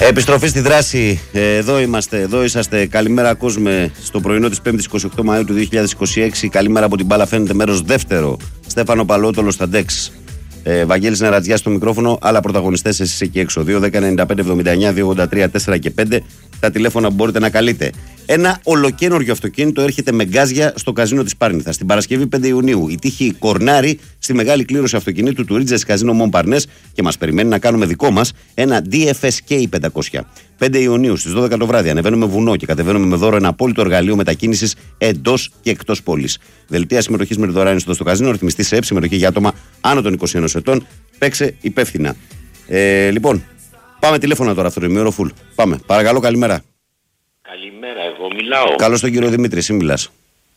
Επιστροφή στη δράση. Εδώ είμαστε, εδώ είσαστε. Καλημέρα, κόσμε. Στο πρωινό της 5ης 28 Μαΐου του 2026. Καλημέρα από την μπάλα. Φαίνεται μέρος δεύτερο. Στέφανο Παλαιότολο στα ντεξ. Βαγγέλης Νερατζιάς στο μικρόφωνο. Άλλα πρωταγωνιστές εσείς εκεί έξω. 2-10-95-79-283-4 και 5. Τα τηλέφωνα που μπορείτε να καλείτε. Ένα ολοκαίνουργιο αυτοκίνητο έρχεται με γκάζια στο καζίνο της Πάρνηθας. Την Παρασκευή 5 Ιουνίου. Η τύχη κορνάρει στη μεγάλη κλήρωση αυτοκινήτου του Ρίτζες Καζίνο Μομπαρνές και μας περιμένει να κάνουμε δικό μας ένα DFSK 500. 5 Ιουνίου στις 12 το βράδυ ανεβαίνουμε βουνό και κατεβαίνουμε με δώρο ένα απόλυτο εργαλείο μετακίνησης εντός και εκτός πόλης. Δελτία συμμετοχής με δωρεάν είσοδο στο καζίνο, ρυθμιστή σε συμμετοχή για άτομα άνω των 21 ετών. Παίξε υπεύθυνα. Λοιπόν, πάμε τηλέφωνα τώρα αυτό το ημίωρο full. Πάμε. Παρακαλώ, καλημέρα. Καλημέρα, εγώ μιλάω. Καλώς τον κύριο Δημήτρη, εσύ μιλάς.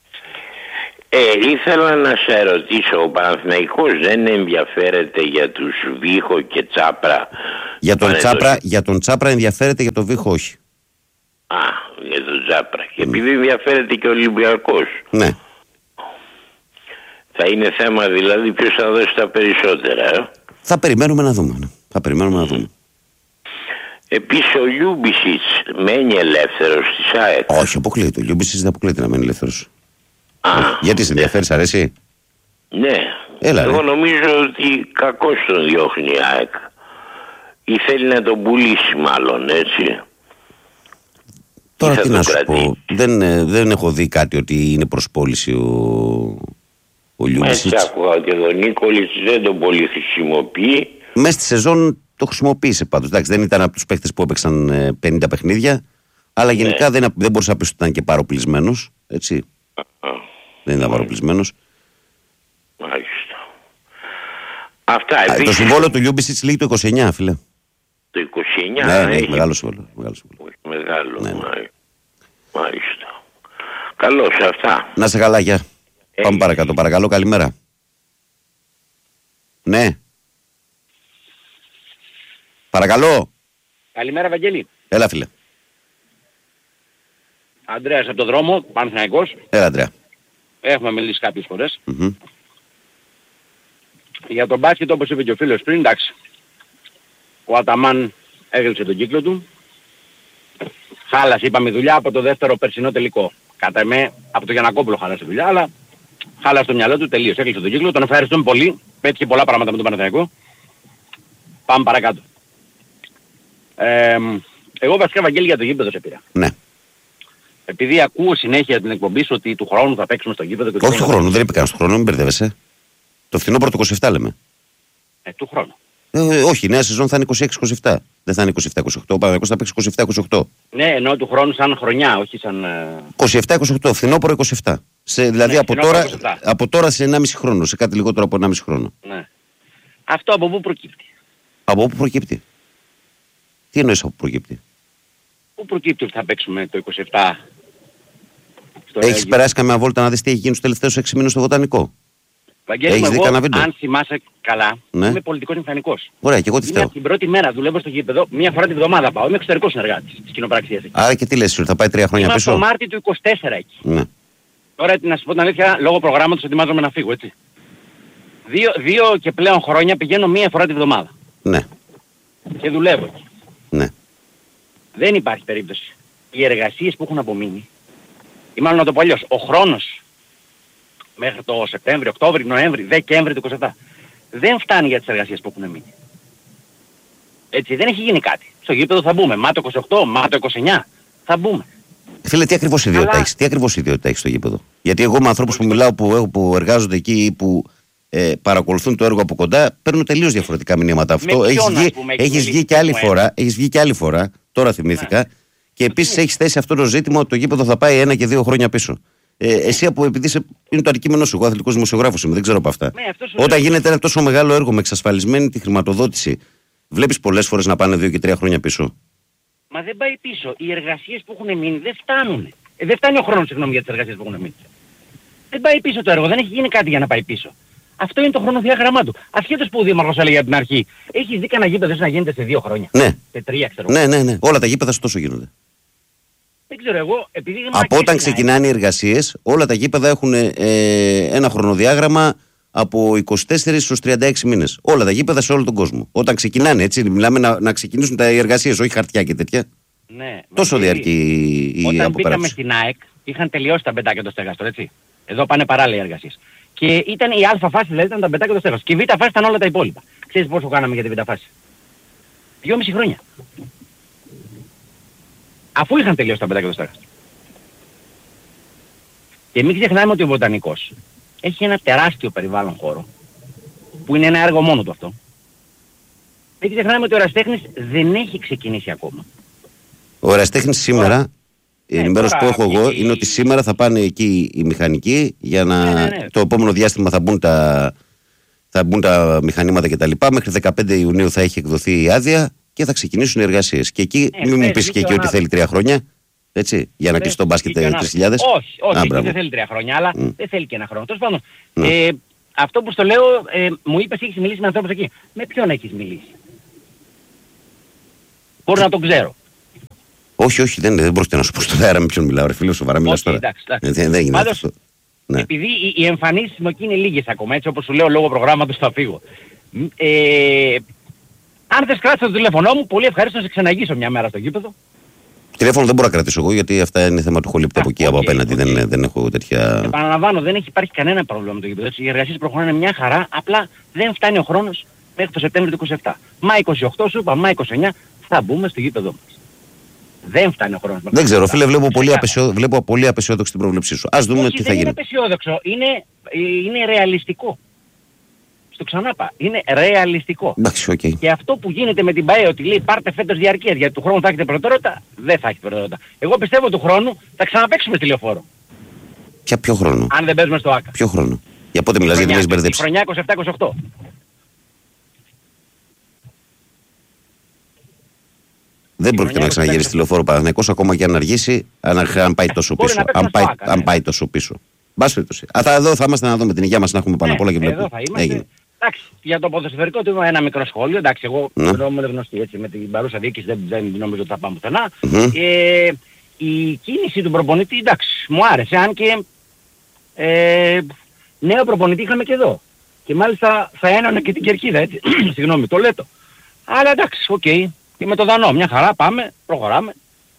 Ήθελα να σε ρωτήσω, ο Παναθηναϊκός δεν ενδιαφέρεται για τους Βίχο και Τσάπρα? Για τον Τσάπρα ενδιαφέρεται, για τον Βίχο όχι. Α, για τον Τσάπρα. Και επειδή ενδιαφέρεται και ο Ολυμπιακός. Ναι. Θα είναι θέμα δηλαδή ποιος θα δώσει τα περισσότερα. Θα περιμένουμε να δούμε. Ναι. Θα περιμένουμε να δούμε. Επίσης ο Λιούμπισιτς μένει ελεύθερος της ΑΕΚ? Όχι, αποκλείεται. Ο Λιούμπισιτς δεν αποκλείεται να μένει ελεύθερος. Γιατί σε ενδιαφέρει, σ' αρέσει? Ναι. Έλα, εγώ νομίζω ότι κακώς τον διώχνει η ΑΕΚ. Ή θέλει να τον πουλήσει μάλλον, έτσι. Τώρα τι να σου πω. Δεν έχω δει κάτι ότι είναι προς πώληση ο Λιούμπισιτς. Έτσι άκουγα ότι ο Νίκολης δεν τον πολύ χρησιμοποιεί. Μέσα στη σεζόν το χρησιμοποίησε πάντως. Εντάξει, δεν ήταν από τους παίχτες που έπαιξαν 50 παιχνίδια. Αλλά γενικά δεν μπορούσα να πει ότι ήταν και παροπλισμένος. Έτσι. Δεν ήταν παροπλισμένος. Μάλιστα. Αυτά. Το συμβόλαιο του Λιούμπισιτς λύγει το 29, φίλε. Το 29? Ναι, έχει μεγάλο συμβόλαιο. Μεγάλο. Ναι. Μάλιστα. Καλώς, αυτά. Να σε καλά, γεια. Πάμε παρακάτω. Παρακαλώ, καλημέρα. Ναι. Παρακαλώ. Καλημέρα, Βαγγέλη. Έλα, φίλε. Ανδρέας από το δρόμο, Παναθηναϊκός. Έλα, Ανδρέα. Έχουμε μιλήσει κάποιες φορές. Για τον μπάσκετ, όπως είπε και ο φίλος πριν, εντάξει. Ο Αταμάν έγραψε τον κύκλο του. Χάλασε, είπαμε, δουλειά από το δεύτερο περσινό τελικό. Κατά με, από το Γιαννακόπουλο χάλασε δουλειά, αλλά χάλασε το μυαλό του, τελείως. Έκλεισε τον κύκλο. Τον ευχαριστούμε πολύ. Πέτυχε πολλά πράγματα με τον Παναθηναϊκό. Πάμε παρακάτω. Εγώ βασικά, Βαγγέλη, για το γήπεδο σε πήρα. Ναι. Επειδή ακούω συνέχεια την εκπομπή σου ότι του χρόνου θα παίξουμε στο γήπεδο. Όχι του χρόνου, δεν είπε κανένα του χρόνου, μην μπερδεύεσαι. Το φθινόπωρο του 27 λέμε. Του χρόνου. Όχι, η νέα σεζόν θα είναι 26-27. Δεν θα είναι 27-28. Ο Παναθηναϊκός θα παίξει 27-28. Ναι, εννοώ του χρόνου σαν χρονιά, όχι σαν. 27-28, φθινόπωρο 27. Δηλαδή ναι, από τώρα σε 1,5 χρόνο, σε κάτι λιγότερο από 1,5 χρόνο. Ναι. Αυτό από πού προκύπτει? Από πού προκύπτει? Τι εννοείς από πού προκύπτει? Πού προκύπτει ότι θα παίξουμε το 27? Έχεις περάσει καμιά βόλτα να δεις τι έχει γίνει στους τελευταίους 6 μήνες στο Βοτανικό? Βαγγέλη, εγώ, αν θυμάσαι καλά, ναι, είμαι πολιτικός μηχανικός. Ωραία, και εγώ τι φταίω? Την πρώτη μέρα δουλεύω στο γήπεδο, μία φορά τη βδομάδα πάω. Είμαι εξωτερικός συνεργάτης της κοινοπραξίας εκεί. Άρα και τι λες, θα πάει 3 χρόνια πίσω? Είμαι το Μάρτιο του 24 εκεί. Ναι. Τώρα να σου πω την αλήθεια, λόγω προγράμματος ετοιμάζομαι να φύγω, έτσι. Δύο και πλέον χρόνια πηγαίνω μία φορά τη βδομάδα. Ναι. Και δουλεύω εκεί. Ναι. Δεν υπάρχει περίπτωση. Οι εργασίες που έχουν απομείνει, ή μάλλον να το πω αλλιώς, ο χρόνος μέχρι το Σεπτέμβριο, Οκτώβριο, Νοέμβριο, Δεκέμβριο του 27 δεν φτάνει για τις εργασίες που έχουν μείνει. Έτσι, δεν έχει γίνει κάτι. Στο γήπεδο θα μπούμε. Μα το 28, μα το 29 θα μπούμε. Φίλε, τι ακριβώς ιδιότητα έχεις? Τι ακριβώς ιδιότητα έχεις στο γήπεδο? Γιατί εγώ με ανθρώπους που μιλάω που εργάζονται εκεί ή που παρακολουθούν το έργο από κοντά, παίρνουν τελείως διαφορετικά μηνύματα. Αυτό έχεις βγει και άλλη φορά, τώρα θυμήθηκα, και επίσης έχεις θέσει αυτό το ζήτημα ότι το γήπεδο θα πάει 1 και 2 χρόνια πίσω. Εσύ επειδή είναι το αντικείμενο σου, εγώ αθλητικός δημοσιογράφος είμαι, δεν ξέρω από αυτά. Όταν γίνεται ένα τόσο μεγάλο έργο με εξασφαλισμένη τη χρηματοδότηση, βλέπεις πολλές φορές να πάνε 2 και 3 χρόνια πίσω? Μα δεν πάει πίσω. Οι εργασίες που έχουν μείνει δεν φτάνουν. Δεν φτάνει ο χρόνος, συγγνώμη, για τις εργασίες που έχουν μείνει. Δεν πάει πίσω το έργο, δεν έχει γίνει κάτι για να πάει πίσω. Αυτό είναι το χρονοδιάγραμμά του. Ασχέτως που ο Δήμαρχος έλεγε από την αρχή, έχεις δει κανένα γήπεδο να γίνεται σε 2 χρόνια? Ναι. Σε 3, ξέρω. Ναι. Όλα τα γήπεδα σε τόσο γίνονται. Δεν ξέρω εγώ, επειδή από όταν ξεκινάνε οι εργασίες, όλα τα γήπεδα έχουν ένα χρονοδιάγραμμα από 24 στους 36 μήνες. Όλα τα γήπεδα σε όλο τον κόσμο. Όταν ξεκινάνε, έτσι, μιλάμε να ξεκινήσουν τα εργασίες, όχι χαρτιά και τέτοια. Ναι, τόσο διαρκεί η αποκατάσταση. Όταν μπήκαμε στην ΑΕΚ, είχαν τελειώσει τα πεντάκια το στέγαστρο, έτσι. Εδώ πάνε παράλληλα οι εργασίες. Και ήταν η α φάση, δηλαδή ήταν τα πεντάκια το στέγαστρο. Και η β φάση ήταν όλα τα υπόλοιπα. Ξέρεις πόσο κάναμε για τη β φάση? 2,5 χρόνια. Αφού είχαν τελειώσει τα πεντάκια το στέγαστρο. Και μην ξεχνάμε ότι ο Βοτανικός έχει ένα τεράστιο περιβάλλον χώρο, που είναι ένα έργο μόνο του αυτό. Μην ξεχνάμε ότι ο Εραστέχνης δεν έχει ξεκινήσει ακόμα. Ο Εραστέχνης σήμερα, η ενημέρωση που έχω εγώ, είναι ότι σήμερα θα πάνε εκεί οι μηχανικοί για να... Το επόμενο διάστημα θα μπουν τα μηχανήματα κτλ. Μέχρι 15 Ιουνίου θα έχει εκδοθεί η άδεια και θα ξεκινήσουν οι εργασίες. Και εκεί μην μου πεις και εκεί ότι θέλει 3 χρόνια. Έτσι, για να κλείσει τον μπάσκετ 3.000. Όχι, δεν θέλει 3 χρόνια, αλλά δεν θέλει και ένα χρόνο. Τέλος πάντων, αυτό που στο λέω, μου είπες έχεις μιλήσει με ανθρώπους εκεί. Με ποιον έχεις μιλήσει? Μπορώ να τον ξέρω. Όχι, δεν πρόκειται να σου πω στον αέρα με ποιον μιλάω. Ρε φίλε, σοβαρά μιλάς τώρα. Δεν γίνεται αυτό. Ναι. Επειδή οι εμφανίσεις μου εκεί είναι λίγες ακόμα, έτσι όπως σου λέω, λόγω προγράμματος θα φύγω. Αν θες κράτησα το τηλέφωνό μου, πολύ ευχαρίστω να σε ξαναγήσω μια μέρα στο γήπεδο. Τηλέφωνο δεν μπορώ να κρατήσω εγώ, γιατί αυτά είναι θέμα του χολύπτου από εκεί από απέναντι. Δεν έχω τέτοια. Επαναλαμβάνω, δεν υπάρχει κανένα πρόβλημα με το γήπεδο. Οι εργασίες προχωράνε μια χαρά, απλά δεν φτάνει ο χρόνος μέχρι το Σεπτέμβριο του 27. Μάη 28 σου είπα, Μάη 29 θα μπούμε στο γήπεδο μας. Δεν φτάνει ο χρόνος. Δεν ξέρω, φίλε, βλέπω πολύ απεσιόδοξη την πρόβλεψή σου. Ας δούμε τι θα γίνει. Δεν είναι απεσιόδοξο, είναι ρεαλιστικό. Στο ξανάπα, είναι ρεαλιστικό. Εντάξει, okay. Και αυτό που γίνεται με την ΠΑΕ, ότι λέει πάρτε φέτος διαρκείας, γιατί του χρόνου θα έχετε προτεραιότητα, δεν θα έχει προτεραιότητα. Εγώ πιστεύω του χρόνου θα ξαναπαίξουμε στη Λεωφόρο. Για ποιο χρόνο? Αν δεν παίζουμε στο ΆΚΑ. Ποιο χρόνο? Για πότε μιλάς, γιατί με έχεις μπερδέψει? Χρονιά 27-28. Δεν πρόκειται να ξαναγυρίσει στη Λεωφόρο Παναθηναϊκός ακόμα και αν αργήσει, αν πάει τόσο πίσω. Αν πάει τόσο πίσω. Μπας περιπτώσει. Εδώ θα είμαστε να δούμε την υγεία μας, να έχουμε πάνω απ' όλα και βλέπουμε. Εντάξει, για το ποδοσφαιρικό του ένα μικρό σχόλιο. Εντάξει, εγώ είμαι γνωστή έτσι, με την παρούσα διοίκηση δεν νομίζω ότι θα πάμε πουθενά. Η κίνηση του προπονητή, εντάξει, μου άρεσε, αν και νέο προπονητή είχαμε και εδώ. Και μάλιστα θα ένωνε και την Κερκίδα, έτσι. Συγγνώμη, το Λέτο. Αλλά εντάξει, οκ. Και με το Δανό, μια χαρά, πάμε, προχωράμε.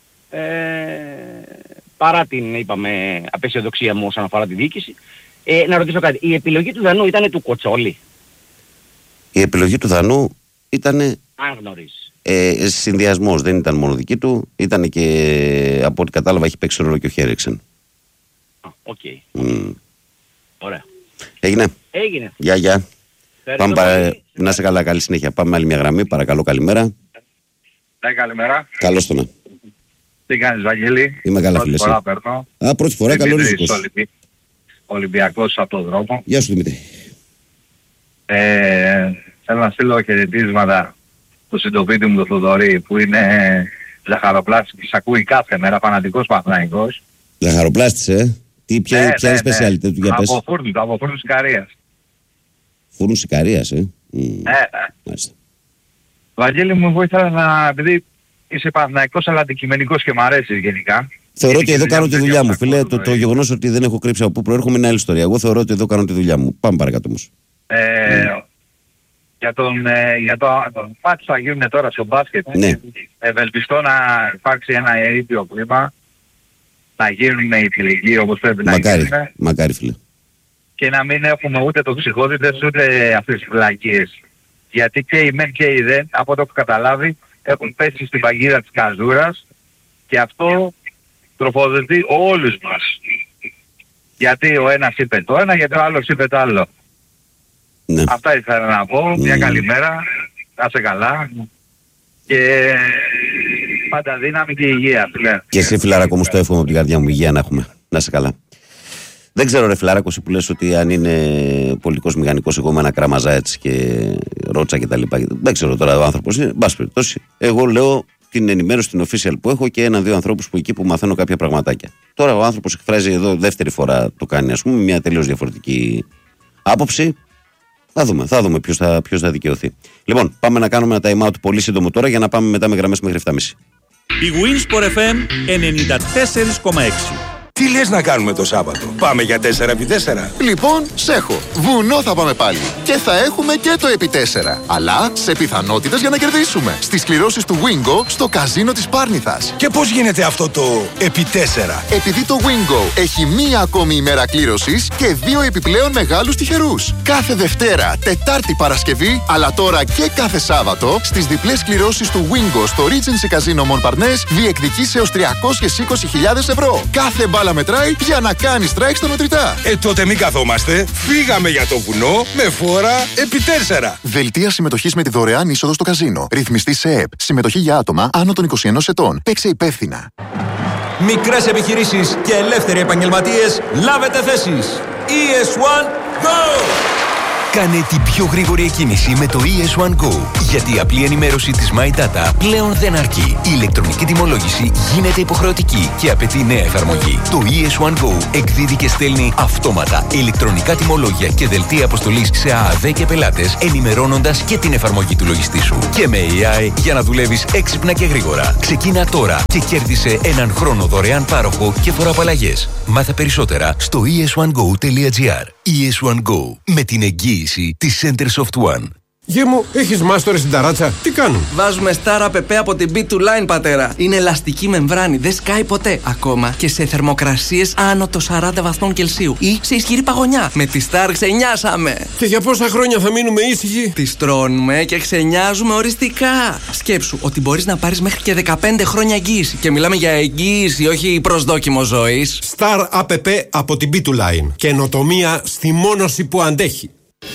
Παρά την, είπαμε, απεσιοδοξία μου όσον αφορά τη διοίκηση. Να ρωτήσω κάτι. Η επιλογή του Δανού ήταν του Κοτσόλη? Η επιλογή του Δανού ήταν... Αν γνωρίζεις. Συνδυασμός, δεν ήταν μόνο δική του. Ήταν και, από ό,τι κατάλαβα, έχει παίξει ρόλο και ο Χέριξεν. Οκ. Ωραία. Έγινε. Γεια. Πάμε, να είσαι καλά, καλή συνέχεια. Πάμε με άλλη μια γραμμή, παρακαλώ, καλημέρα. Καλημέρα. Καλώς το να. Τι κάνεις, Βαγγέλη? Είμαι καλά, φίλε. Πρώτη φορά παίρνω. Πρώτη φορά, καλό ρίσκος. Ολυμπιακός από τον δρόμο. Γεια σου, Δημήτρη. Θέλω να στείλω χαιρετίσματα του συντοπίτη μου, τον Θοδωρή, που είναι ζαχαροπλάστης και σ' ακούει κάθε μέρα, φανατικός Παναθηναϊκός. Ζαχαροπλάστης, ποια είναι η σπεσιαλιτέ του, για πες? Από φούρνου Σικαρίας. Φούρνου Σικαρίας, Μάλιστα. Βαγγέλη μου, βοήθησα να... επειδή είσαι Παναθηναϊκός αλλά αντικειμενικός και μ' αρέσει γενικά. Θεωρώ ότι εδώ κάνω τη δουλειά μου, φίλε. Το γεγονός ότι δεν έχω κρύψει από πού προέρχομαι είναι άλλη ιστορία. Εγώ θεωρώ ότι εδώ κάνω τη δουλειά μου. Πάμε παρακάτω όμως. Για τον μάτς θα γίνουν τώρα στο μπάσκετ. Ευελπιστώ να υπάρξει ένα ήπιο κλίμα. Να γίνουν οι τελικοί όπως πρέπει να γίνουν. Μακάρι, φίλε. Και να μην έχουμε ούτε το ψυχόδητες ούτε αυτές τις φυλακίες. Γιατί και οι μεν και οι δεν, από το που καταλάβει, έχουν πέσει στην παγίδα της καζούρας και αυτό τροφοδοτεί όλους μας. Γιατί ο ένας είπε το ένα, γιατί ο άλλος είπε το άλλο. Ναι. Αυτά ήθελα να πω. Μια καλημέρα, να είσαι καλά και πάντα δύναμη και υγεία. Φίλε. Και εσύ, φιλάρακο μου, στο εύχομαι από την καρδιά μου, υγεία να έχουμε. Να είσαι καλά. Δεν ξέρω, ρε φιλάρακο, εσύ που λες ότι αν είναι πολιτικός μηχανικός, εγώ με ένα κράμαζα έτσι και ρότσα κτλ. Δεν ξέρω τώρα ο άνθρωπος είναι. Μπας περιπτώσει, εγώ λέω την ενημέρωση την official που έχω και έναν-δύο ανθρώπους που εκεί που μαθαίνω κάποια πραγματάκια. Τώρα ο άνθρωπος εκφράζει εδώ δεύτερη φορά το κάνει, ας πούμε, μια τελείως διαφορετική άποψη. Θα δούμε ποιος θα δικαιωθεί. Λοιπόν, πάμε να κάνουμε ένα time out πολύ σύντομο τώρα για να πάμε μετά με γραμμές μέχρι 7.30. Η Winsport FM 94,6. Τι λες να κάνουμε το Σάββατο? Πάμε για 4x4? Λοιπόν, Σέχο, βουνό θα πάμε πάλι. Και θα έχουμε και το επί 4. Αλλά σε πιθανότητες για να κερδίσουμε. Στις κληρώσεις του Wingo στο καζίνο της Πάρνηθας. Και πώς γίνεται αυτό το επί 4? Επειδή το Wingo έχει μία ακόμη ημέρα κλήρωσης και 2 επιπλέον μεγάλους τυχερούς. Κάθε Δευτέρα, Τετάρτη, Παρασκευή, αλλά τώρα και κάθε Σάββατο, στις διπλές κληρώσεις του Wingo στο Regency Casino Montparnasse διεκδικείς έως 320.000 ευρώ. Κάθε μπάλα μετράει για να κάνει strike στα μετρητά. Τότε μην καθόμαστε. Φύγαμε για το βουνό με φόρα επί 4. Δελτία συμμετοχής με τη δωρεάν είσοδο στο καζίνο. Ρυθμιστή σε ΕΕΠ. Συμμετοχή για άτομα άνω των 21 ετών. Παίξε υπεύθυνα. Μικρές επιχειρήσεις και ελεύθεροι επαγγελματίες, λάβετε θέσεις. ES1 Go! Κάνε την πιο γρήγορη εκκίνηση με το ES1 Go. Γιατί η απλή ενημέρωση της My Data πλέον δεν αρκεί. Η ηλεκτρονική τιμολόγηση γίνεται υποχρεωτική και απαιτεί νέα εφαρμογή. Το ES1 Go εκδίδει και στέλνει αυτόματα ηλεκτρονικά τιμολόγια και δελτία αποστολής σε ΑΑΔ και πελάτες, ενημερώνοντας και την εφαρμογή του λογιστή σου. Και με AI για να δουλεύεις έξυπνα και γρήγορα. Ξεκίνα τώρα και κέρδισε έναν χρόνο δωρεάν πάροχο και φοροαπαλλαγές. Μάθε περισσότερα στο es1go.gr. ES1 Go. Με την εγγύηση της Center Soft One. Γε μου, έχεις μάστορες στην ταράτσα. Τι κάνουν? Βάζουμε Star APP από την B2Line, πατέρα. Είναι ελαστική μεμβράνη, δεν σκάει ποτέ. Ακόμα και σε θερμοκρασίες άνω των 40 βαθμών Κελσίου ή σε ισχυρή παγωνιά. Με τη Star ξενιάσαμε. Και για πόσα χρόνια θα μείνουμε ήσυχοι? Τις τρώνουμε και ξενιάζουμε οριστικά. Σκέψου ότι μπορείς να πάρεις μέχρι και 15 χρόνια εγγύηση. Και μιλάμε για εγγύηση, όχι προσδόκιμο ζωής. Star APP από την B2Line. Καινοτομία στη μόνωση που αντέχει.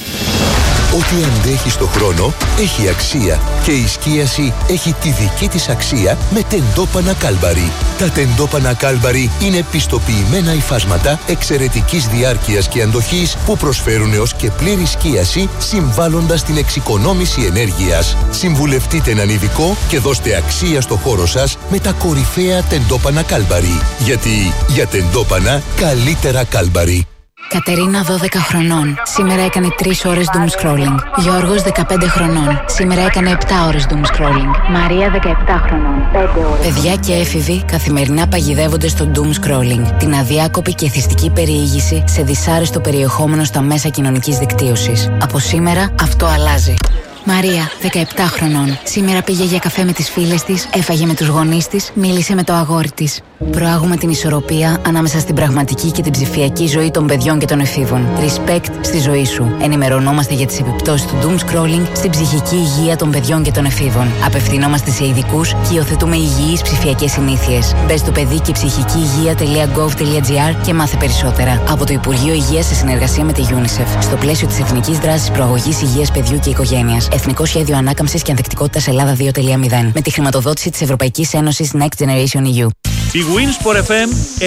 Ό,τι αντέχει στο χρόνο έχει αξία και η σκίαση έχει τη δική της αξία με τεντόπανα Κάλμπαρι. Τα τεντόπανα Κάλμπαρι είναι πιστοποιημένα υφάσματα εξαιρετικής διάρκειας και αντοχής που προσφέρουν έως και πλήρη σκίαση συμβάλλοντας την εξοικονόμηση ενέργειας. Συμβουλευτείτε έναν ειδικό και δώστε αξία στο χώρο σας με τα κορυφαία τεντόπανα Κάλμπαρι. Γιατί για τεντόπανα καλύτερα Κάλμπαρι. Κατερίνα 12 χρονών. Σήμερα έκανε 3 ώρες doom scrolling. Γιώργος 15 χρονών. Σήμερα έκανε 7 ώρες doom scrolling. Μαρία 17 χρονών. 5 ώρες. Παιδιά και έφηβοι καθημερινά παγιδεύονται στο doom scrolling. Την αδιάκοπη και εθιστική περιήγηση σε δυσάρεστο περιεχόμενο στα μέσα κοινωνικής δικτύωσης. Από σήμερα αυτό αλλάζει. Μαρία, 17 χρονών. Σήμερα πήγε για καφέ με τις φίλες της, έφαγε με τους γονείς της, μίλησε με το αγόρι της. Προάγουμε την ισορροπία ανάμεσα στην πραγματική και την ψηφιακή ζωή των παιδιών και των εφήβων. Respect στη ζωή σου. Ενημερωνόμαστε για τις επιπτώσεις του doom scrolling στην ψυχική υγεία των παιδιών και των εφήβων. Απευθυνόμαστε σε ειδικούς και υιοθετούμε υγιείς ψηφιακές συνήθειες. Μπες στο παιδί και ψυχική υγεία.gov.gr και μάθε περισσότερα. Από το Υπουργείο Υγείας σε συνεργασία με τη UNICEF. Στο πλαίσιο της Εθνικής Δράσης Προαγωγής Υγείας Παιδιού και Οικογένειας. Εθνικό Σχέδιο Ανάκαμψης και Ανθεκτικότητας Ελλάδα 2.0. Με τη χρηματοδότηση της Ευρωπαϊκής Ένωσης Next Generation EU. Η Winsport FM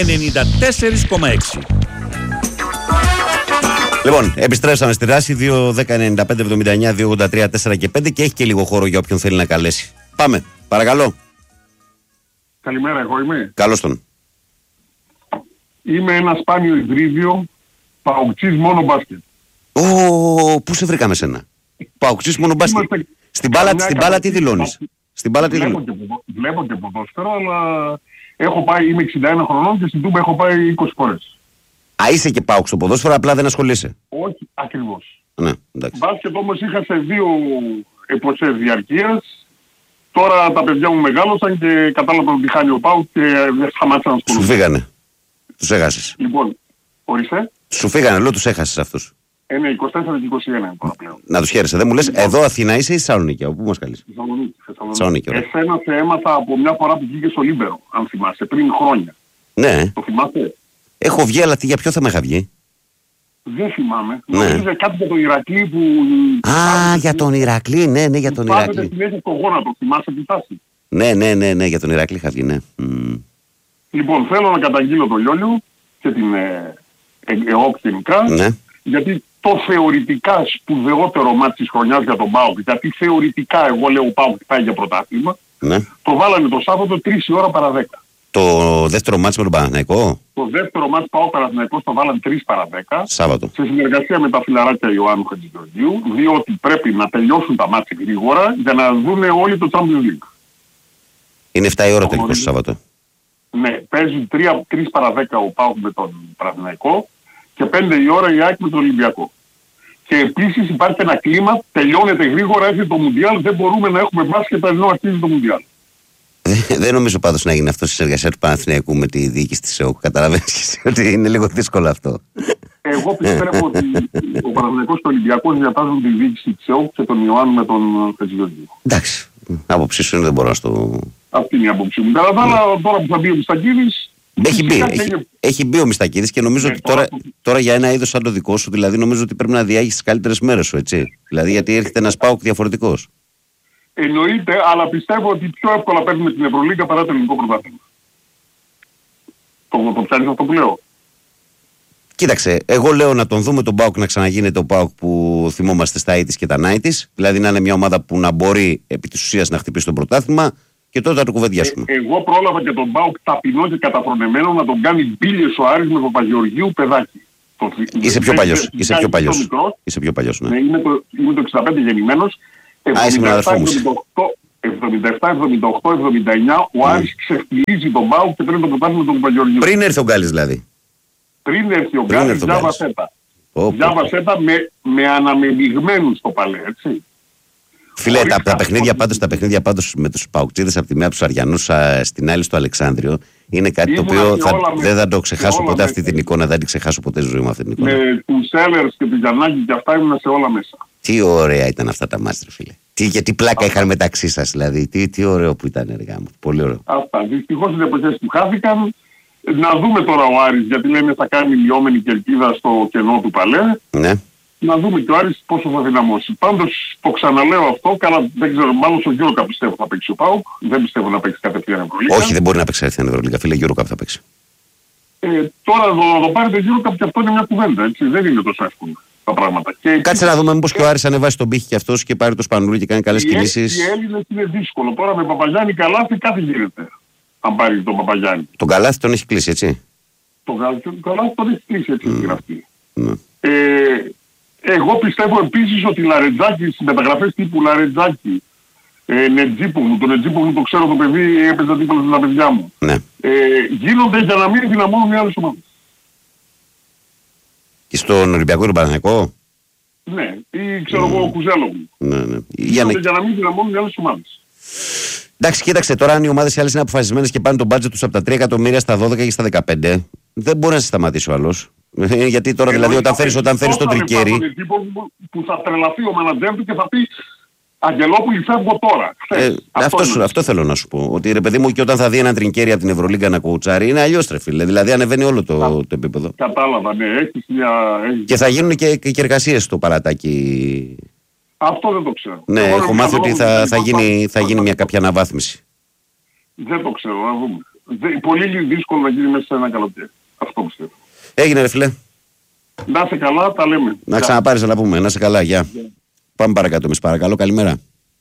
94,6. Λοιπόν, επιστρέψαμε στη δράση 2-10-95-79-283-4 και 5 και έχει και λίγο χώρο για όποιον θέλει να καλέσει. Πάμε, παρακαλώ. Καλημέρα, εγώ είμαι. Καλώς τον. Είμαι ένα σπάνιο υβρίδιο παουκτζής μόνο μπάσκετ. Πού σε βρήκαμε σένα? Παουκτζής μόνο μπάσκετ. Στην μπάλα τι δηλώνεις? Βλέπω και ποδόσφαιρο, αλλά έχω πάει, είμαι 61 χρονών και στην Τούμπα έχω πάει 20 φορές. Α, είσαι και πάουκ στο ποδόσφαιρο, απλά δεν ασχολείσαι. Όχι, ακριβώς. Ναι, εντάξει. Μπάσκετ όμως είχα σε 2 εποχές διαρκείας. Τώρα τα παιδιά μου μεγάλωσαν και κατάλαβαν ότι χάνει ο ΠΑΟΚ και δεν σταμάτησαν να ασχολούνται. Σου φύγανε. Τους έχασες. Λοιπόν, ορίστε. Σου φύγανε, λέω, τους έχασες αυτούς. Είναι 24 και 21 τώρα πλέον. Να τους χαίρεσαι. Δεν μου λες, εδώ Αθηνά είσαι ή Θεσσαλονίκη? Από πού μας καλείς? Θεσσαλονίκη. Εσένα σε έμαθα από μια φορά που βγήκε στο Λίμπερο, αν θυμάσαι, πριν χρόνια. Ναι. Το θυμάσαι? Έχω βγει, αλλά για ποιο θα με είχα βγει? Δεν θυμάμαι. Ναι. Νομίζω κάτι για τον Ηρακλή που... Για τον Ηρακλή, ναι, για τον Ηρακλή. Πάθετε συνέχεια στο γόνατο, θυμάσαι τη τάση. Ναι, για τον Ηρακλή είχα βγει, ναι. Λοιπόν, θέλω να καταγγείλω τον Λιόλιο και την ΕΟΚ γενικά, ναι. Γιατί το θεωρητικά σπουδαιότερο μάτι της χρονιάς για τον ΠΑΟΚ, γιατί θεωρητικά εγώ λέω ο ΠΑΟΚ πάει για πρωτάθλημα, ναι. Το βάλανε το Σάββατο 3 η ώρα παρά 10. Το δεύτερο μάτς με τον Παναθηναϊκό. Το δεύτερο μάτς ΠΑΟΚ Παναθηναϊκός το βάλανε 3 παρά 10. Σάββατο. Σε συνεργασία με τα φιλαράκια Ιωάννου Χατζηγεωργίου, διότι πρέπει να τελειώσουν τα μάτς γρήγορα για να δουν όλοι το Champions League. Είναι 7 η ώρα τελικώς το Σάββατο. Ναι, παίζει 3 παρά 10 ο ΠΑΟΚ με τον Παναθηναϊκό και 5 η ώρα η ΑΕΚ με τον Ολυμπιακό. Και επίσης υπάρχει ένα κλίμα, τελειώνεται γρήγορα, έρχεται το Μουντιάλ, δεν μπορούμε να έχουμε μπάσκετ ενώ αρχίζει το Μουντιάλ. Δεν νομίζω πάντως να γίνει αυτό στη συνεργασία του Παναθηναϊκού με τη διοίκηση της ΕΟΚ. Καταλαβαίνεις ότι είναι λίγο δύσκολο αυτό. Εγώ πιστεύω ότι ο Παναθηναϊκός και ο Ολυμπιακός διατάζουν τη διοίκηση της ΕΟΚ και τον Ιωάννου με τον Χατζηγεωργίου. Εντάξει. Άποψή σου είναι, δεν μπορώ να στο. Αυτή είναι η άποψή μου. Κατά τα άλλα, τώρα που θα μπει ο Μιστακίδης. Έχει μπει ο Μιστακίδης και νομίζω ότι τώρα για ένα είδος σαν το δικό σου, δηλαδή νομίζω ότι πρέπει να διάγεις τις καλύτερες μέρες σου, έτσι. Δηλαδή γιατί έρχεται ένας ΠΑΟΚ διαφορετικός. Εννοείται, αλλά πιστεύω ότι πιο εύκολα παίρνουμε την Ευρωλίγκα παρά το ελληνικό πρωτάθλημα. Το πιάνεις αυτό που λέω. Κοίταξε, εγώ λέω να τον δούμε τον ΠΑΟΚ να ξαναγίνεται ο ΠΑΟΚ που θυμόμαστε στα 80's και τα 90's. Δηλαδή να είναι μια ομάδα που να μπορεί επί της ουσίας να χτυπήσει το πρωτάθλημα και τότε θα το κουβεντιάσουμε. Εγώ πρόλαβα και τον ΠΑΟΚ ταπεινό και καταφρονεμένο να τον κάνει μπίλιες ο Άρης με τον Παπαγεωργίου παιδάκι. Είσαι πιο παλιός. Είσαι πιο παλιός, ναι. Είμαι το 65 γεννημένος. 77, 78, 79 ο Άρης ξεφτιλίζει τον ΠΑΟΚ και παίρνει το πρωτάθλημα με τον Παπαγεωργίου. Πριν έρθει ο Γκάλης δηλαδή. Πριν έρθει ο Γκάλης, διάβασέ τα με αναμειγμένους στο παλέ, έτσι. Φίλε, τα παιχνίδια πάντως με τους Παουκτζίδες από τη μία τους Αριανούς στην άλλη στο Αλεξάνδριο είναι κάτι το οποίο δεν θα το ξεχάσω ποτέ αυτή την εικόνα, δεν την ξεχάσω ποτέ στη ζωή μου αυτή την εικόνα. Με τους Σέλερς και τον Γιαννάκη και αυτά ήμουν σε όλα μέσα. Τι ωραία ήταν αυτά τα μάστρια, φίλε. Τι πλάκα είχαν μεταξύ σας, δηλαδή. Τι ωραίο που ήταν, έργα μου. Πολύ ωραίο. Αυτά. Δυστυχώς οι εποχές που χάθηκαν. Να δούμε τώρα ο Άρης, γιατί λένε θα κάνει λιώμενη κερκίδα στο κενό του παλέ. Ναι. Να δούμε και ο Άρης πόσο θα δυναμώσει. Πάντως το ξαναλέω αυτό, καλά δεν ξέρω, μάλλον στο Γιώργα πιστεύω θα παίξει ο ΠΑΟΚ. Δεν πιστεύω να παίξει κατευθείαν Ευρωλίγκα. Όχι, δεν μπορεί να παίξει κατευθείαν Ευρωλίγκα, φίλε, Γιώργα θα παίξει. Τώρα να το πάρει το Γιώργα και αυτό είναι μια κουβέντα, έτσι. Δεν είναι τόσο εύκολο τα πράγματα. Κάτσε να δούμε μήπως και ο Άρης ανεβάσει τον πύχη και αυτός και πάρει το Σπανούλι και κάνει καλές κινήσεις. Οι Έλληνες είναι δύσκολο. Τώρα με Παπαγιάννη Καλάθι κάτι γίνεται. Αν πάρει τον Παπαγιάννη. Τον Καλάθι τον έχει κλείσει, έτσι. Τον Καλάθι τον έχει κλείσει, έτσι γραφτεί. Εγώ πιστεύω επίσης ότι Λαρετζάκη, στις μεταγραφές τύπου Λαρετζάκη, Νετζίπογλου, τον Νετζίπογλου το ξέρω το παιδί, έπαιζε δίπλα στα παιδιά μου. Ναι. Γίνονται για να μην δυναμώνουν οι άλλες ομάδες. Και στον Ολυμπιακό τον Παναθηναϊκό. Ναι, ή ξέρω εγώ ο Κουζέλογλου. Ναι. Γίνονται για να μην δυναμώνουν οι άλλες ομάδες. Εντάξει, κοίταξε τώρα αν οι ομάδες οι άλλες είναι αποφασισμένες και πάνε τον μπάτζετ τους από τα 3 εκατομμύρια στα 12 και στα 15, δεν μπορεί να σε σταματήσει ο άλλος. Γιατί τώρα δηλαδή όταν φέρεις τον Τρικέρι. Που θα τρελαθεί ο μανατζέρ του και θα πει Αγγελόπουλη φεύγω τώρα. Αυτό θέλω να σου πω. Ότι ρε παιδί μου και όταν θα δει έναν Τρικέρι από την Ευρωλίγκα να κοουτσάρει είναι αλλιώς τρε φίλε. Δηλαδή ανεβαίνει όλο το επίπεδο. Κατάλαβα, ναι. Και θα γίνουν και εργασίες στο παρατάκι. Αυτό δεν το ξέρω. Ναι, έχω μάθει ότι θα γίνει μια κάποια αναβάθμιση. Δεν το ξέρω, να δούμε. Πολύ δύσκολο να γίνει μέσα σε ένα καλοκαίρι. Αυτό πιστεύω. Έγινε ρε φίλε. Να είσαι καλά, τα λέμε. Να ξαναπάρεις να πούμε, να είσαι καλά, γεια. Πάμε παρακάτω εμείς παρακαλώ, καλημέρα.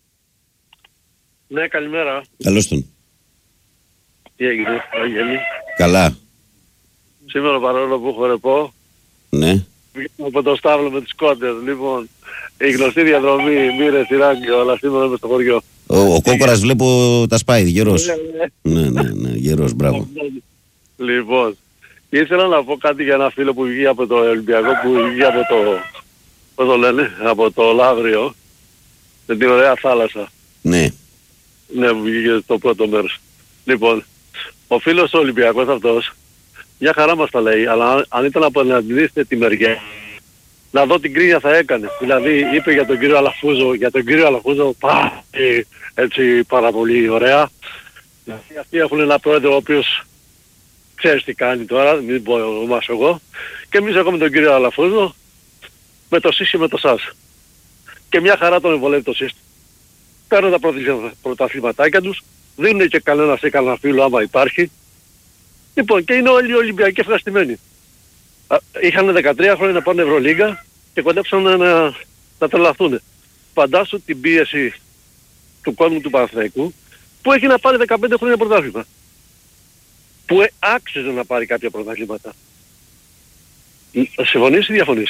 Ναι, καλημέρα. Καλώς τον. Τι έγινε, Αγγέλη? Καλά. Σήμερα παρόλο που έχω ρεπό, ναι. Από το στάβλο με τις κόντες, λοιπόν, η γνωστή διαδρομή Μύρες, Ηράκλειο, αλλά σήμερα είμαι στο χωριό. Ο Κόκορας βλέπω τα σπάει, γερός. Ναι, γερός, μπράβο. Λοιπόν, ήθελα να πω κάτι για ένα φίλο που βγήκε από το Ολυμπιακό, που βγήκε από το, πώς το λένε, από το Λαύριο, με την ωραία θάλασσα. Ναι. Ναι, που βγήκε το πρώτο μέρος. Λοιπόν, ο φίλος ο Ολυμπιακός αυτός, μια χαρά μας τα λέει, αλλά αν ήταν από να αντιλήσετε τη μεριά, να δω την κρίνια θα έκανε. Δηλαδή είπε για τον κύριο Αλαφούζο, έτσι πάρα πολύ ωραία. Αυτοί έχουν ένα πρόεδρο ο οποίος ξέρεις τι κάνει τώρα, μην πω ονομάσω εγώ. Και εμείς έχουμε τον κύριο Αλαφούζο με το ΣΥΣ και με το ΣΑΣ. Και μια χαρά τον εμβολεύει το ΣΥΣ. Παίρνουν τα πρωταθληματάκια τους, δίνουν και κανένα σε κανένα φίλο άμα υπάρχει. Λοιπόν, και είναι όλοι οι Ολυμπιακοί ευχαριστημένοι. Είχαν 13 χρόνια να πάνε Ευρωλίγκα και κοντέψαν να τρελαθούν. Φαντάσου την πίεση του κόσμου του Παναθηναϊκού που έχει να πάρει 15 χρόνια πρωτάθλημα. Που άξιζε να πάρει κάποια πρωταθλήματα. Συμφωνείς ή διαφωνείς?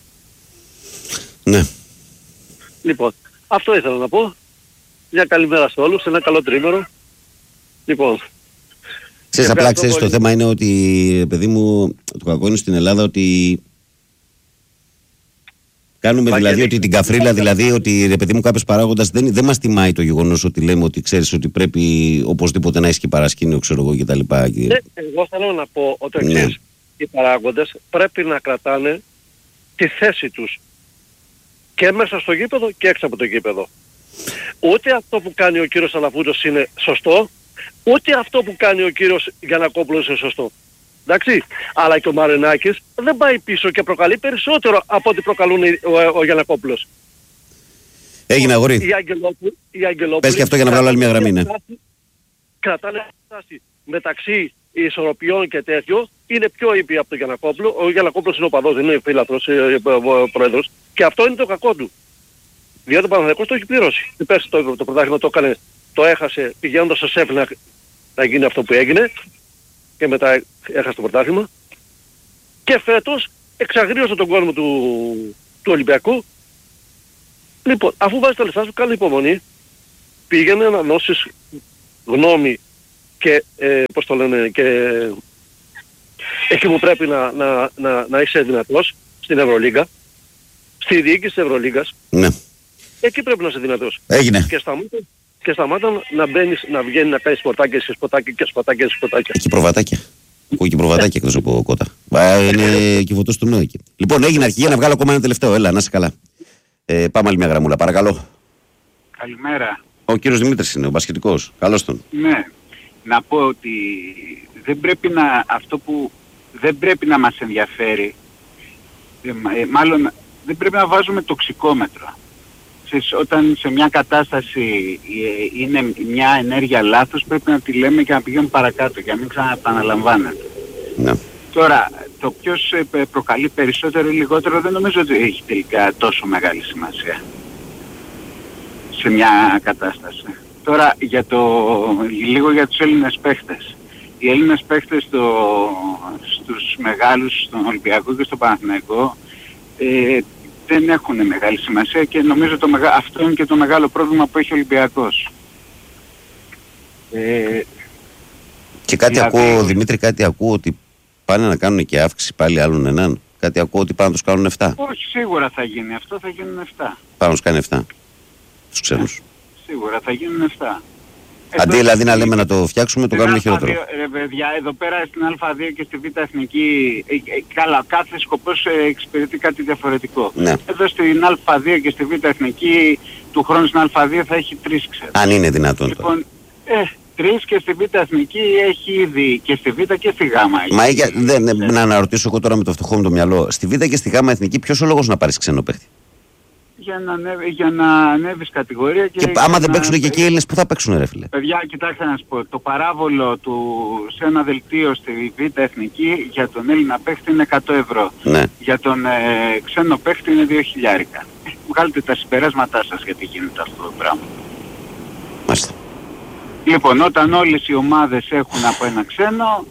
Ναι. Λοιπόν, αυτό ήθελα να πω. Μια καλημέρα σε όλους, ένα καλό τρίμερο. Λοιπόν. Ξέρεις, απλά ξέρεις, το θέμα είναι ότι, παιδί μου, το κακό είναι στην Ελλάδα ότι κάνουμε δηλαδή ότι την καφρίλα, δηλαδή ότι ρε παιδί μου κάποιος παράγοντας δεν μας τιμάει το γεγονός ότι λέμε ότι ξέρεις ότι πρέπει οπωσδήποτε να έχει και παρασκήνιο, ξέρω εγώ κτλ. Εγώ θέλω να πω ότι εξής, οι παράγοντες πρέπει να κρατάνε τη θέση τους και μέσα στο γήπεδο και έξω από το γήπεδο. Ούτε αυτό που κάνει ο κύριος Αλαφούζος είναι σωστό, ούτε αυτό που κάνει ο κύριος Γιαννακόπουλος είναι σωστό. Εντάξει, αλλά και ο Μαρινάκης δεν πάει πίσω και προκαλεί περισσότερο από ό,τι προκαλούν ο Γιαννακόπουλος. Έγινε αγόρι. Η Αγγελόπουλη. Πες και αυτό για να βγάλω άλλη μια γραμμή, ναι. Κρατάνε στάση μεταξύ ισορροπιών και τέτοιο, είναι πιο ήπιοι από τον Γιαννακόπουλο. Ο Γιαννακόπουλος είναι ο παδός, δεν είναι φίλαθρος, πρόεδρος. Και αυτό είναι το κακό του. Διότι ο Παναθηναϊκός το έχει πληρώσει. Πέρσι το πρωτάθλημα το έκανε, το έχασε πηγαίνοντας στο ΣΕΦ να γίνει αυτό που έγινε. Και μετά έχασε το πρωτάθλημα. Και φέτος εξαγρίωσε τον κόσμο του Ολυμπιακού. Λοιπόν, αφού βάζεις τα λεφτά σου, κάνει υπομονή. Πήγαινε να δώσεις γνώμη και, πώς το λένε, και εκεί που πρέπει να είσαι δυνατός, στην Ευρωλίγκα, στη διοίκηση της Ευρωλίγκας. Ναι. Εκεί πρέπει να είσαι δυνατός. Έγινε. Και σταμάτα να μπαίνεις, να βγαίνει, να κάνεις σποτάκια σε σποτάκια και σποτάκια σε σποτάκια. Εκεί προβατάκια. Ακούω και προβατάκια εκτός από κότα. Είναι κυβωτός του νέου εκεί. Λοιπόν, έγινε αρχηγέ να βγάλω ακόμα ένα τελευταίο. Έλα, να είσαι καλά. Πάμε άλλη μια γραμμούλα, παρακαλώ. Καλημέρα. Ο κύριος Δημήτρης είναι, ο μπασκετικός. Καλώς τον. Ναι. Να πω ότι αυτό που δεν πρέπει να μας ενδιαφέρει, μάλλον δεν πρέπει να βάζουμε τοξικόμετρο. Όταν σε μια κατάσταση είναι μια ενέργεια λάθος, πρέπει να τη λέμε και να πηγαίνουμε παρακάτω για να μην ξαναεπαναλαμβάνεται. Ναι. Τώρα, το ποιος προκαλεί περισσότερο ή λιγότερο δεν νομίζω ότι έχει τελικά τόσο μεγάλη σημασία σε μια κατάσταση. Τώρα, λίγο για τους Έλληνες παίχτες. Οι Έλληνες παίχτες στους μεγάλους, στον Ολυμπιακό και στον Παναθηναϊκό, δεν έχουν μεγάλη σημασία και νομίζω αυτό είναι και το μεγάλο πρόβλημα που έχει ο Ολυμπιακός. Και κάτι ακούω, Δημήτρη, ότι πάνε να κάνουν και αύξηση πάλι άλλων έναν. Κάτι ακούω ότι πάνε να τους κάνουν 7. Όχι, σίγουρα θα γίνει αυτό, θα γίνουν 7. Πάνε να τους κάνει 7. Τους ξένους. Σίγουρα θα γίνουν 7. Αντί δηλαδή να λέμε να το φτιάξουμε, το κάνουμε χειρότερο. Ρε παιδιά, εδώ πέρα στην Α2 και στη Β' Εθνική, καλά, κάθε σκοπός εξυπηρετεί κάτι διαφορετικό. Ναι. Εδώ στην Α2 και στη Β' Εθνική, του χρόνου στην Α2 θα έχει 3, ξέρω. Αν είναι δυνατόν. Λοιπόν, 3 και στη Β' Εθνική έχει ήδη και στη Β' και στη Γ. Να αναρωτήσω εγώ τώρα με το φτωχό μου το μυαλό. Στη Β' και στη Γ' Εθνική, ποιος ο λόγος να πάρεις ξένο παίχτη? Για να ανέβεις κατηγορία και άμα δεν παίξουν και εκεί οι Έλληνες, πού θα παίξουν, ρε φίλε? Παιδιά, κοιτάξτε να σας πω, το παράβολο σε ένα δελτίο στη Β' Εθνική για τον Έλληνα παίχτη είναι 100 ευρώ. Ναι. Για τον ξένο παίχτη είναι 2.000. Βγάλετε τα συμπεράσματά σας γιατί γίνεται αυτό το πράγμα. Μάλιστα. Λοιπόν, όταν όλες οι ομάδες έχουν από ένα ξένο,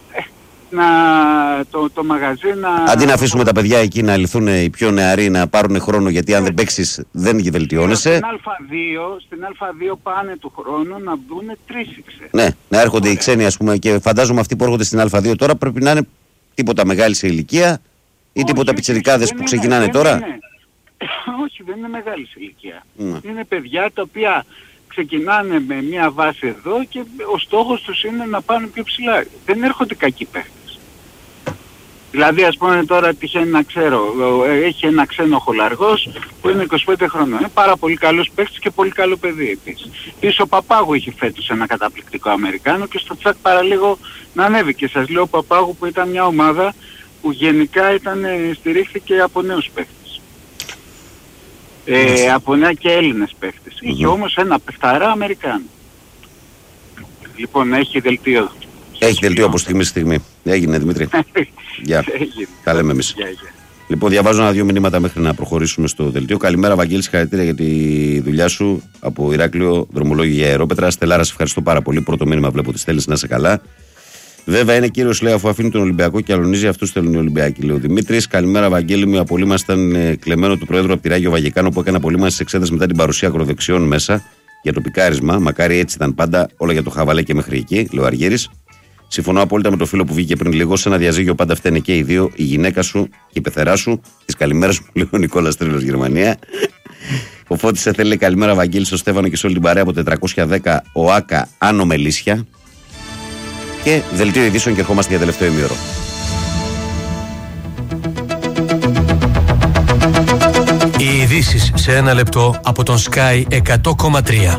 το μαγαζί να... Αντί να αφήσουμε τα παιδιά εκεί να λυθούν οι πιο νεαροί, να πάρουν χρόνο, γιατί αν δεν παίξεις δεν βελτιώνεσαι. Στην Α2 πάνε του χρόνου να μπουν 3 ξένοι. Ναι, να έρχονται οι ξένοι, ας πούμε, και φαντάζομαι αυτοί που έρχονται στην Α2 τώρα πρέπει να είναι τίποτα μεγάλη σε ηλικία ή τίποτα πιτσιρικάδες που ξεκινάνε τώρα. Όχι, δεν είναι μεγάλη σε ηλικία. Είναι παιδιά τα οποία ξεκινάνε με μια βάση εδώ και ο στόχος τους είναι να πάνε πιο ψηλά. Δεν έρχονται κακοί παίχτες. Δηλαδή ας πούμε τώρα τυχαίνει να ξέρω, έχει ένα ξένο χολαργός που είναι 25 χρονών. Είναι πάρα πολύ καλός παίχτης και πολύ καλό παιδί επίσης. Πίσω ο Παπάγου είχε φέτος ένα καταπληκτικό Αμερικάνο και στο Τσακ παραλίγο να ανέβει. Και σας λέω ο Παπάγου που ήταν μια ομάδα που γενικά στηρίχθηκε από νέους παίχτες. Από νέα και Έλληνες παίχτες. Είχε όμως ένα παιχταρά Αμερικάνο. Λοιπόν, έχει δελτίο. Έχει δελτίο από στιγμή στη στιγμή. Έγινε, Δημήτρη. Γεια. Τα λέμε εμείς. Λοιπόν, διαβάζω 1-2 μηνύματα μέχρι να προχωρήσουμε στο δελτίο. Καλημέρα, Βαγγέλη, συγχαρητήρια για τη δουλειά σου από Ηράκλειο, δρομολόγιο για Αερόπετρα. Στελάρα, σε ευχαριστώ πάρα πολύ. Πρώτο μήνυμα βλέπω ότι στέλνεις, να είσαι καλά. Βέβαια είναι κύριος, λέει, αφού αφήνει τον Ολυμπιακό και αλωνίζει, αυτούς θέλουν οι Ολυμπιακοί, λέει ο Δημήτρης. Καλημέρα, Βαγγέλη μου. Η απολύμανση ήταν κλεμμένο του Προέδρου από τη Ράγιο Βαγεκάνο που έκανε απολύμανση τη εξέδραση μετά την παρουσία ακροδεξιών μέσα για το πικάρισμα. Μακάρι έτσι ήταν πάντα, όλα για το χαβαλέ και μέχρι εκεί, λέει ο Αργύρης. Συμφωνώ απόλυτα με το φίλο που βγήκε πριν λίγο. Σε ένα διαζύγιο πάντα φταίνε και οι δύο, η γυναίκα σου και η πεθερά σου. Τις καλημέρες μου λέει ο Νικόλας Τρίλος, Γερμανία. Ο Φώτης έθελε καλημέρα Βαγγέλη, στο Στέφανο και σε όλη την παρέα από 410 ΟΑΚΑ Άνω Μελίσια. Και δελτίο ειδήσεων και ερχόμαστε για τελευταίο ημίωρο. Οι ειδήσεις σε ένα λεπτό από τον Sky 100,3.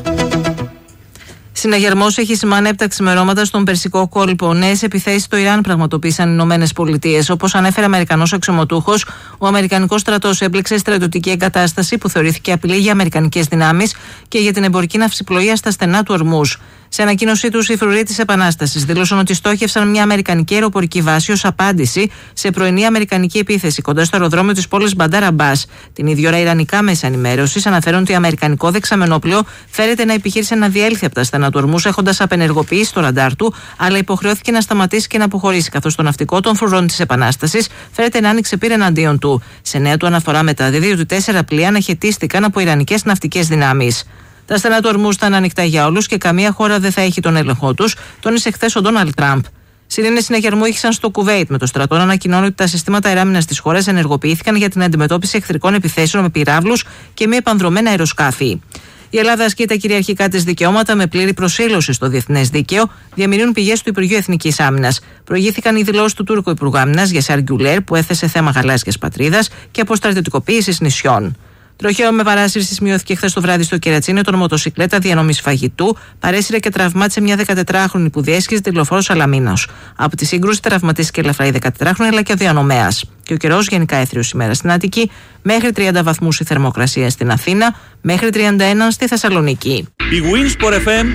Συναγερμός έχει σημάνει από τα ξημερώματα στον Περσικό κόλπο. Νέες επιθέσεις στο Ιράν πραγματοποίησαν οι Ηνωμένες Πολιτείες. Όπως ανέφερε Αμερικανός αξιωματούχος, ο Αμερικανικός στρατός έμπλεξε στρατιωτική εγκατάσταση που θεωρήθηκε απειλή για αμερικανικές δυνάμεις και για την εμπορική ναυσιπλοεία στα στενά του Ορμούζ. Σε ανακοίνωσή τους, οι φρουροί της Επανάστασης δήλωσαν ότι στόχευσαν μια αμερικανική αεροπορική βάση ως απάντηση σε πρωινή αμερικανική επίθεση κοντά στο αεροδρόμιο της πόλης Μπαντάρ Αμπάς. Την ίδια ώρα, ιρανικά μέσα ενημέρωσης αναφέρουν ότι αμερικανικό δεξαμενόπλαιο φέρεται να επιχείρησε να διέλθει από τα στενά του Ορμούζ έχοντας απενεργοποιήσει το ραντάρ του, αλλά υποχρεώθηκε να σταματήσει και να αποχωρήσει, καθώς το ναυτικό των φρουρών της Επανάστασης φέρεται να άνοιξε πύρα εναντίον του. Σε νέα του αναφορά μεταδίδει ότι 4 πλοία αναχαιτίστηκαν από ιρανικές ναυτικές δυνάμεις. Τα στενά του Ορμούζ θα είναι ανοιχτά για όλους και καμία χώρα δεν θα έχει τον έλεγχό τους, τόνισε χθες ο Ντόναλντ Τραμπ. Σιρήνες συναγερμού ήχησαν στο Κουβέιτ, με το στρατό να ανακοινώνει ότι τα συστήματα αεράμινας της χώρας ενεργοποιήθηκαν για την αντιμετώπιση εχθρικών επιθέσεων με πυράβλους και με επανδρομένα αεροσκάφη. Η Ελλάδα ασκεί τα κυριαρχικά της δικαιώματα με πλήρη προσήλωση στο διεθνές δίκαιο, διαμηνύουν πηγές του Υπουργείου Εθνικής Άμυνας. Προηγήθηκαν οι δηλώσεις του Τούρκου Υπουργού Άμυνας Γιασάρ Γκιουλέρ, που έθεσε θέμα γαλάζιας πατρίδας και αποστρατιωτικοποίησης νησιών. Τροχαίο με παράσυρση σημειώθηκε χθες το βράδυ στο Κερατσίνι όταν μοτοσυκλέτα διανομής φαγητού παρέσυρε και τραυμάτισε μια 14χρονη που διέσχιζε τη λεωφόρο Σαλαμίνος. Από τη σύγκρουση τραυματίστηκε ελαφρά η 14χρονη αλλά και ο διανομέας. Και ο καιρός γενικά έθριος ημέρα στην Αττική, μέχρι 30 βαθμούς η θερμοκρασία στην Αθήνα, μέχρι 31 στη Θεσσαλονίκη. Η Winsport FM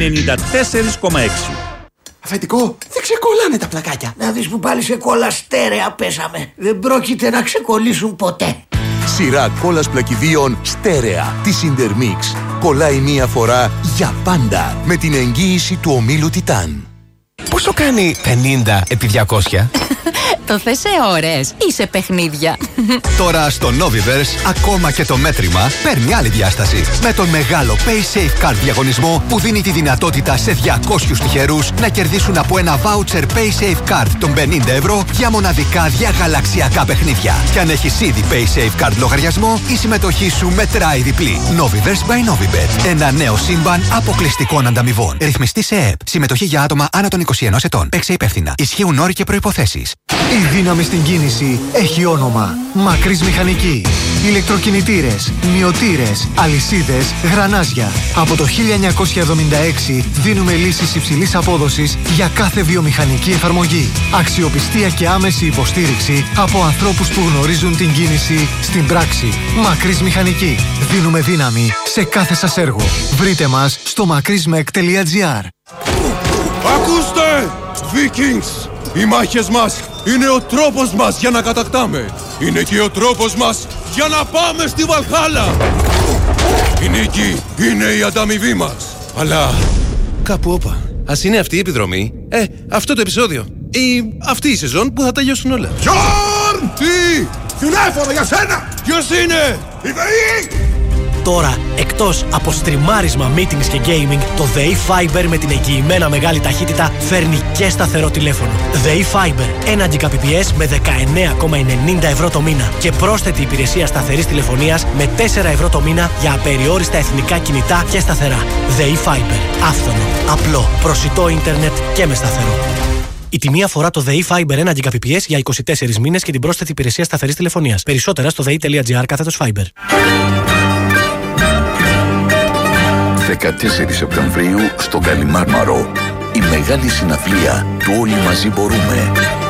94,6. Αφεντικό, δεν ξεκολλάνε τα πλακάκια. Να δεις που πάλι σε κόλλα στέρεα πέσαμε. Δεν πρόκειται να ξεκολλήσουν ποτέ. Σειρά κόλλας πλακιδίων στέρεα της Intermix. Κολλάει μία φορά για πάντα με την εγγύηση του ομίλου Τιτάν. Πόσο κάνει 50 επί 200? Το θες σε ώρες ή σε παιχνίδια? Τώρα στο Noviverse ακόμα και το μέτρημα παίρνει άλλη διάσταση. Με τον μεγάλο PaySafe Card διαγωνισμό που δίνει τη δυνατότητα σε 200 τυχερούς να κερδίσουν από ένα voucher PaySafe Card των 50 ευρώ για μοναδικά διαγαλαξιακά παιχνίδια. Και αν έχεις ήδη PaySafe Card λογαριασμό, η συμμετοχή σου μετράει διπλή. Noviverse by Novibet. Ένα νέο σύμπαν αποκλειστικών ανταμοιβών. Ρυθμιστή σε ΕΕΠ. Συμμετοχή για άτομα άνω των 21 ετών. Παίξε υπεύθυνα. Ισχύουν όροι και προϋποθέσεις. Η δύναμη στην κίνηση έχει όνομα. Μακρύς Μηχανική. Ηλεκτροκινητήρες, μυωτήρες, αλυσίδες, γρανάζια. Από το 1976 δίνουμε λύσεις υψηλής απόδοσης για κάθε βιομηχανική εφαρμογή. Αξιοπιστία και άμεση υποστήριξη από ανθρώπους που γνωρίζουν την κίνηση στην πράξη. Μακρύς Μηχανική. Δίνουμε δύναμη σε κάθε σας έργο. Βρείτε μας στο makrismek.gr. Ακούστε! Vikings! Οι μάχες μας είναι ο τρόπος μας για να κατακτάμε. Είναι και ο τρόπος μας για να πάμε στη Βαλχάλα. Η νίκη είναι η ανταμοιβή μας. Αλλά κάπου όπα. Ας είναι αυτή η επιδρομή. Αυτό το επεισόδιο. Ή αυτή η σεζόν που θα τελειώσουν όλα. Γιόρν! Τι! Τηλέφωνο για σένα! Ποιος είναι? Η ΔΕΗ! Τώρα, εκτός από στριμάρισμα, meetings και gaming, το ΔΕΗ Fiber με την εγγυημένα μεγάλη ταχύτητα φέρνει και σταθερό τηλέφωνο. ΔΕΗ Fiber, 1 Gbps με 19,90 ευρώ το μήνα και πρόσθετη υπηρεσία σταθερής τηλεφωνίας με 4 ευρώ το μήνα για απεριόριστα εθνικά κινητά και σταθερά. ΔΕΗ Fiber, άφθονο, απλό, προσιτό ίντερνετ και με σταθερό. Η τιμή αφορά το ΔΕΗ Fiber 1 Gbps για 24 μήνες και την πρόσθετη υπηρεσία σταθερής τηλεφωνίας. Περισσότερα στο dei.gr/Fiber. 14 Σεπτεμβρίου στο Καλιμάρμαρο. Η μεγάλη συναυλία του Όλοι Μαζί Μπορούμε.